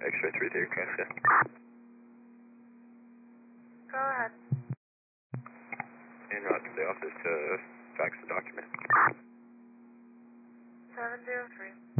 X-ray 33, Alaska. Go ahead. En route to the office to fax the document. 703.